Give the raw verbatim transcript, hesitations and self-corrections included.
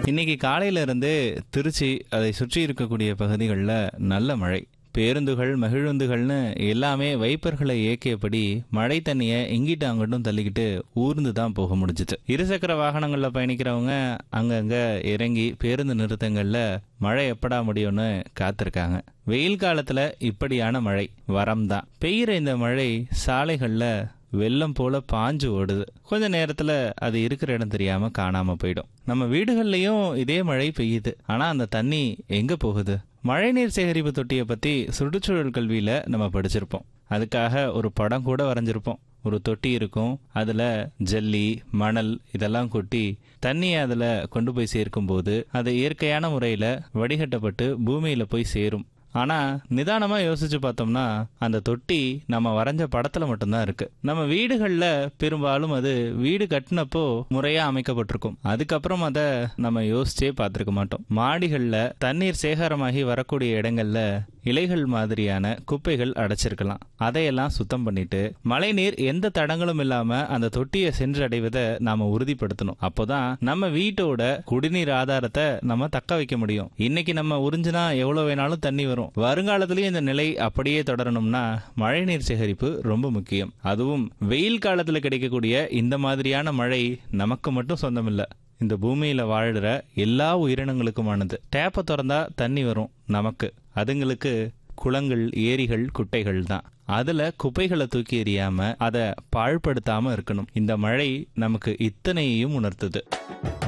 இன்னைக்கு காலையில இருந்து திருச்சி அதை சுற்றி இருக்கக்கூடிய பகுதிகளில் நல்ல மழை. பேருந்துகள் மகிழுந்துகள்னு எல்லாமே வைப்பர்களை இயக்கியபடி மழை தண்ணியை இங்கிட்டு அங்கிட்டும் தள்ளிக்கிட்டு ஊர்ந்து தான் போக முடிஞ்சிச்சு. இருசக்கர வாகனங்களில் பயணிக்கிறவங்க அங்கங்க இறங்கி பேருந்து நிறுத்தங்களில் மழை எப்படா முடியும்னு காத்திருக்காங்க. வெயில் காலத்துல இப்படியான மழை வரம் தான். பெய்கிற இந்த மழை சாலைகள்ல வெள்ளம் போல பாஞ்சு ஓடுது. கொஞ்ச நேரத்துல அது இருக்கிற இடம் தெரியாம காணாம போயிடும். நம்ம வீடுகள்லயும் இதே மழை பெய்யுது. ஆனா அந்த தண்ணி எங்க போகுது? மழைநீர் சேகரிப்பு தொட்டியை பத்தி சுற்றுச்சூழல் கல்வியில நம்ம படிச்சிருப்போம். அதுக்காக ஒரு படம் கூட வரைஞ்சிருப்போம். ஒரு தொட்டி இருக்கும், அதுல ஜல்லி மணல் இதெல்லாம் கொட்டி தண்ணியை அதுல கொண்டு போய் சேர்க்கும் போது அது இயற்கையான முறையில வடிகட்டப்பட்டு பூமியில போய் சேரும். ஆனா நிதானமா யோசிச்சு பார்த்தோம்னா அந்த தொட்டி நம்ம வரைஞ்ச படத்துல மட்டும்தான் இருக்கு. நம்ம வீடுகள்ல பெரும்பாலும் அது வீடு கட்டினப்போ முறையா அமைக்கப்பட்டிருக்கும். அதுக்கப்புறம் அதை நம்ம யோசிச்சே பார்த்திருக்க மாட்டோம். மாடிகள்ல தண்ணீர் சேகரமாகி வரக்கூடிய இடங்கள்ல இலைகள் மாதிரியான குப்பைகள் அடைச்சிருக்கலாம். அதையெல்லாம் சுத்தம் பண்ணிட்டு மழை நீர் எந்த தடங்களும் இல்லாம அந்த தொட்டியை சென்று அடைவதை நாம உறுதிப்படுத்தணும். அப்போதான் நம்ம வீட்டோட குடிநீர் ஆதாரத்தை நம்ம தக்க வைக்க முடியும். இன்னைக்கு நம்ம உறிஞ்சினா எவ்வளவு வேணாலும் தண்ணி வரும். வருங்காலத்திலயும் இந்த நிலை அப்படியே தொடரணும்னா மழைநீர் சேகரிப்பு ரொம்ப முக்கியம். அதுவும் வெயில் காலத்துல கிடைக்கக்கூடிய இந்த மாதிரியான மழை நமக்கு மட்டும் சொந்தம் இல்ல, இந்த பூமியில வாழ்கிற எல்லா உயிரினங்களுக்குமானது. டேப்பை திறந்தா தண்ணி வரும் நமக்கு, அதுங்களுக்கு குளங்கள் ஏரிகள் குட்டைகள் தான். அதுல குப்பைகளை தூக்கி எறியாம அதை பாழ்படுத்தாம இருக்கணும். இந்த மழை நமக்கு இத்தனையையும் உணர்த்துது.